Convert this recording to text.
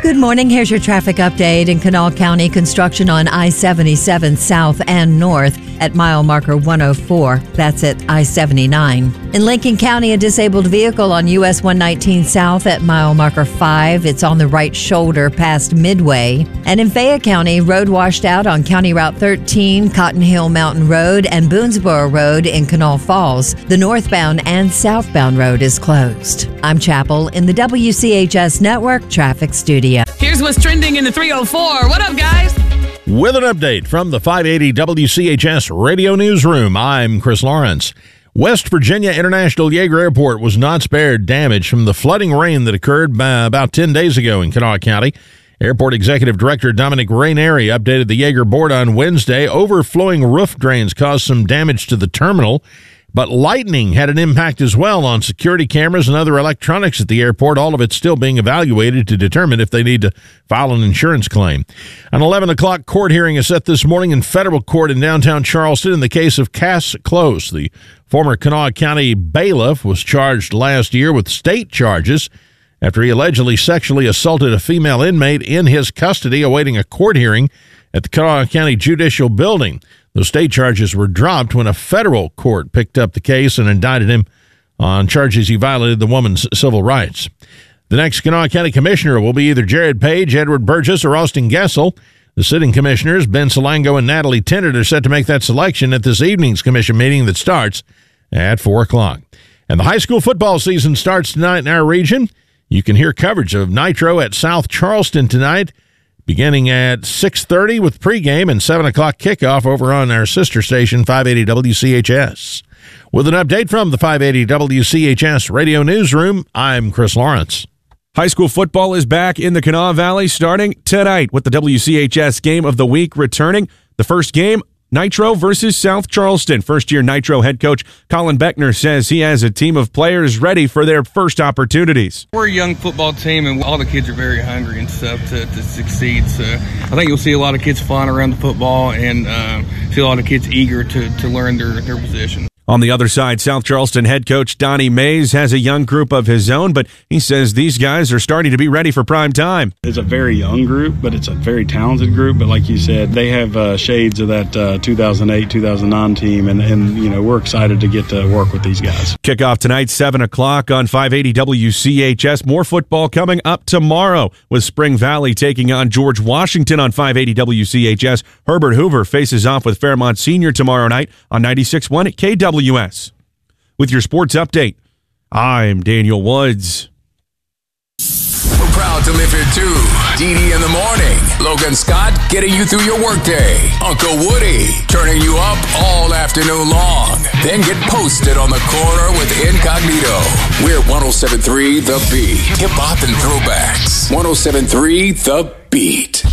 Good morning. Here's your traffic update. In Kanawha County, construction on I-77 south and north at mile marker 104. That's at I-79. In Lincoln County, a disabled vehicle on US 119 south at mile marker 5. It's on the right shoulder past Midway. And in Fayette County, road washed out on County Route 13, Cotton Hill Mountain Road, and Boonesboro Road in Kanawha Falls. The northbound and southbound road is closed. I'm Chapel in the WCHS Network Traffic Studio. Here's what's trending in the 304. What up, guys? With an update from the 580 WCHS Radio Newsroom, I'm Chris Lawrence. West Virginia International Yeager Airport was not spared damage from the flooding rain that occurred about 10 days ago in Kanawha County. Airport Executive Director Dominic Rainieri updated the Yeager board on Wednesday. Overflowing roof drains caused some damage to the terminal, but lightning had an impact as well on security cameras and other electronics at the airport, all of it still being evaluated to determine if they need to file an insurance claim. An 11 o'clock court hearing is set this morning in federal court in downtown Charleston in the case of Cass Close. The former Kanawha County bailiff was charged last year with state charges after he allegedly sexually assaulted a female inmate in his custody awaiting a court hearing at the Kanawha County Judicial Building. Those state charges were dropped when a federal court picked up the case and indicted him on charges he violated the woman's civil rights. The next Kanawha County Commissioner will be either Jared Page, Edward Burgess, or Austin Gessel. The sitting commissioners, Ben Salango and Natalie Tennant, are set to make that selection at this evening's commission meeting that starts at 4 o'clock. And the high school football season starts tonight in our region. You can hear coverage of Nitro at South Charleston tonight, beginning at 6:30 with pregame and 7 o'clock kickoff over on our sister station, 580 WCHS. With an update from the 580 WCHS Radio Newsroom, I'm Chris Lawrence. High school football is back in the Kanawha Valley starting tonight with the WCHS Game of the Week returning. The first game, Nitro versus South Charleston. First-year Nitro head coach Colin Beckner says he has a team of players ready for their first opportunities. We're a young football team, and all the kids are very hungry and stuff to succeed. So I think you'll see a lot of kids flying around the football and see a lot of kids eager to learn their position. On the other side, South Charleston head coach Donnie Mays has a young group of his own, but he says these guys are starting to be ready for prime time. It's a very young group, but it's a very talented group. But like you said, they have shades of that 2008, 2009 team, and you know, we're excited to get to work with these guys. Kickoff tonight, 7 o'clock on 580 WCHS. More football coming up tomorrow with Spring Valley taking on George Washington on 580 WCHS. Herbert Hoover faces off with Fairmont Senior tomorrow night on 96.1 at KWS. With your sports update, I'm Daniel Woods. We're proud to live here too. Dee Dee in the morning. Logan Scott getting you through your workday. Uncle Woody turning you up all afternoon long. Then get posted on the corner with Incognito. We're 107.3 The Beat. Hip hop and throwbacks. 107.3 The Beat.